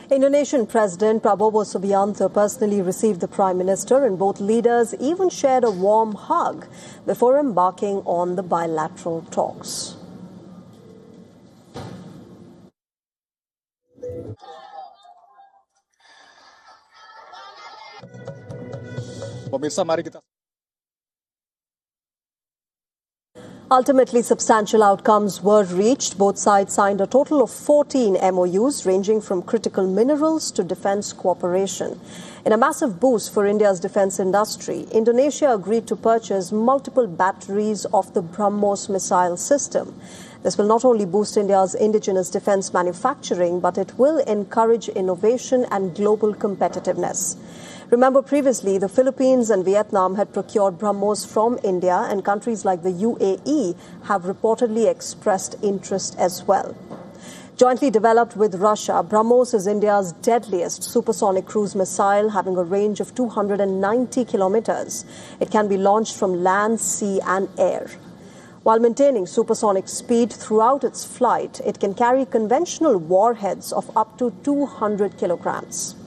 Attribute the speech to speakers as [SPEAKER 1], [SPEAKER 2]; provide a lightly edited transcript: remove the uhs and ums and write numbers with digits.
[SPEAKER 1] Indonesian President Prabowo Subianto personally received the Prime Minister, and both leaders even shared a warm hug before embarking on the bilateral talks.
[SPEAKER 2] Pemirsa, mari kita.
[SPEAKER 1] Ultimately, substantial outcomes were reached. Both sides signed a total of 14 MOUs ranging from critical minerals to defense cooperation. In a massive boost for India's defense industry, Indonesia agreed to purchase multiple batteries of the BrahMos missile system. This will not only boost India's indigenous defense manufacturing, but it will encourage innovation and global competitiveness. Remember, previously, the Philippines and Vietnam had procured BrahMos from India, and countries like the UAE have reportedly expressed interest as well. Jointly developed with Russia, BrahMos is India's deadliest supersonic cruise missile, having a range of 290 kilometers. It can be launched from land, sea and air. While maintaining supersonic speed throughout its flight, it can carry conventional warheads of up to 200 kilograms.